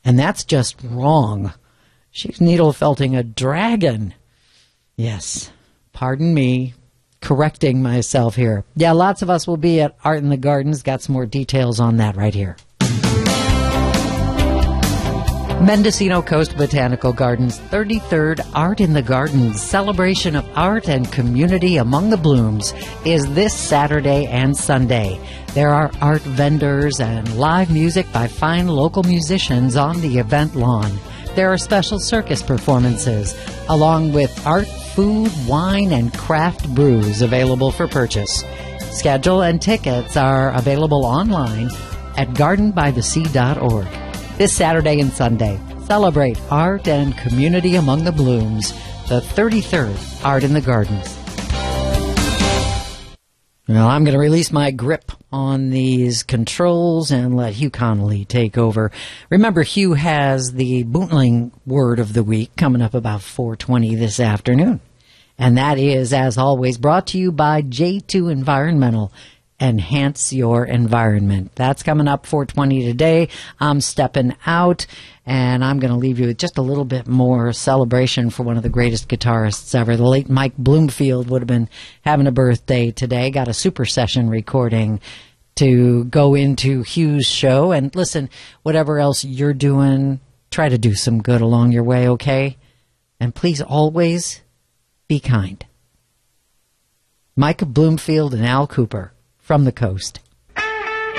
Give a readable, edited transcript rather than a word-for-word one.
And that's just wrong. She's needle felting a dragon. Yes, pardon me, correcting myself here. Yeah, lots of us will be at Art in the Gardens. Got some more details on that right here. Mendocino Coast Botanical Gardens 33rd Art in the Gardens celebration of art and community among the blooms is this Saturday and Sunday. There are art vendors and live music by fine local musicians on the event lawn. There are special circus performances, along with art, food, wine, and craft brews available for purchase. Schedule and tickets are available online at gardenbythesea.org. This Saturday and Sunday, celebrate art and community among the blooms, the 33rd Art in the Gardens. Well, I'm going to release my grip on these controls and let Hugh Connolly take over. Remember, Hugh has the Bootling Word of the Week coming up about 4:20 this afternoon. And that is, as always, brought to you by J2 Environmental. Enhance your environment. That's coming up 4:20 today. I'm stepping out, and I'm going to leave you with just a little bit more celebration for one of the greatest guitarists ever. The late Mike Bloomfield would have been having a birthday today. Got a super session recording to go into Hugh's show. And listen, whatever else you're doing, try to do some good along your way, okay? And please always be kind. Mike Bloomfield and Al Cooper. From the coast.